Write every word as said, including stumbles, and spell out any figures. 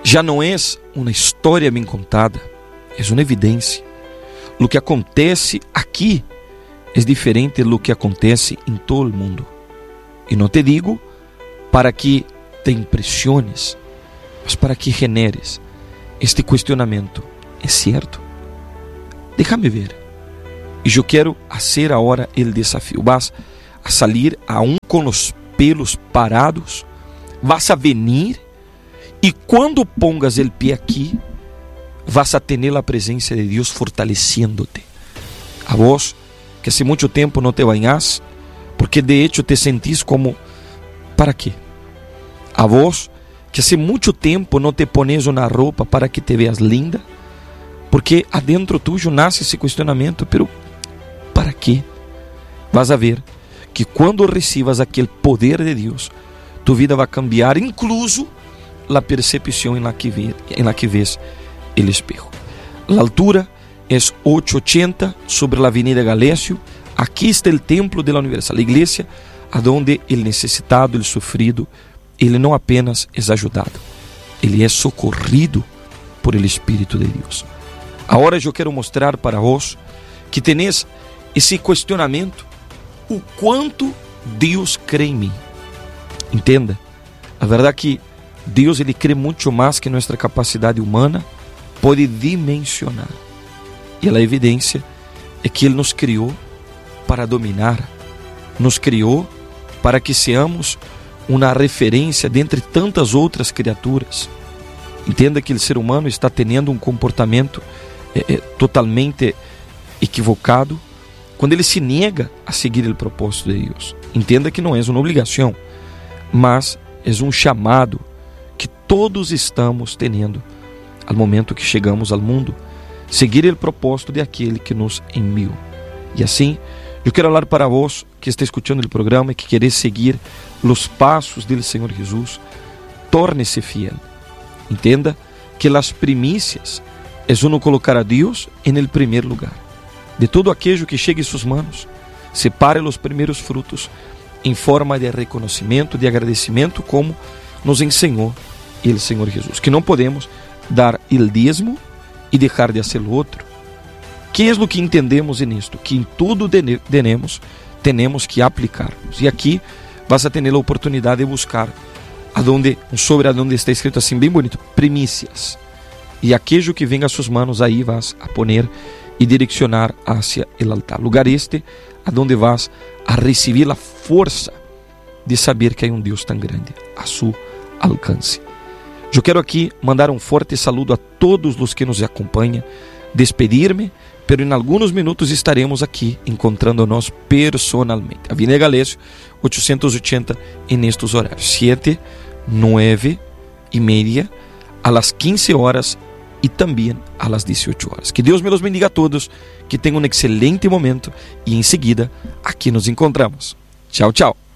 já não é uma história bem contada, é uma evidência. O que acontece aqui é diferente do que acontece em todo o mundo. E não te digo para que te impressiones, mas para que generes este questionamento. ¿É certo? Déjame ver. E eu quero fazer agora o desafio. Vas a salir aún com os pelos parados, vas a venir e quando pongas o pé aqui, vas a tener a presença de Deus fortaleciendo-te. A vos que hace muito tempo não te bañas, porque de hecho te sentís como, ¿para quê? A vos que hace muito tempo não te pones uma roupa para que te veas linda, porque adentro tuyo nasce esse questionamento, pero ¿para quê? Vas a ver que quando recibas aquele poder de Deus, tu vida vai cambiar, incluso a percepção em la que, ve, em la que ves el espejo. La altura es ocho ochenta sobre la avenida Galesio. Aquí está el templo de la Universal, la iglesia a donde el necesitado, el sufrido, ele não apenas é ajudado, ele é socorrido por el Espírito de Deus. Agora eu quero mostrar para vós que tenéis esse questionamento, o quanto Deus crê em mim. Entenda, a verdade é que Deus ele crê muito mais que nossa capacidade humana pode dimensionar. E a evidência é que Ele nos criou para dominar, nos criou para que seamos uma referência dentre tantas outras criaturas. Entenda que o ser humano está tendo um comportamento é, é, totalmente equivocado quando ele se nega a seguir o propósito de Deus. Entenda que não é uma obrigação, mas é um chamado que todos estamos tendo ao momento que chegamos ao mundo, seguir o propósito de aquele que nos enviou. E assim, eu quero falar para vós que está escutando o programa e que querer seguir os passos do Senhor Jesus. Torne-se fiel. Entenda que as primícias é uno colocar a Deus em el primeiro lugar. De todo aquello que chegue em suas manos, separe os primeiros frutos em forma de reconhecimento, de agradecimento, como nos ensinou o Senhor Jesus. Que não podemos dar el dízimo e deixar de hacer lo outro. Que é o que entendemos nisto? Que em tudo tenemos, tenemos que aplicarnos. E aqui vas a ter a oportunidade de buscar aonde, sobre aonde está escrito assim bem bonito, primícias. E aquello que venga a suas manos, aí vas a poner e direcionar hacia el altar. Lugar este aonde vas a receber a força de saber que há um Deus tão grande a seu alcance. Eu quero aqui mandar um forte saludo a todos os que nos acompanham, despedir-me, pero em alguns minutos estaremos aqui encontrando-nos personalmente. Avenida Galesio, oitocentos e oitenta, em estes horários, sete, nove e meia, a las quinze horas e também a las dezoito horas. Que Deus me los bendiga a todos, que tenham um excelente momento e em seguida aqui nos encontramos. Tchau, tchau.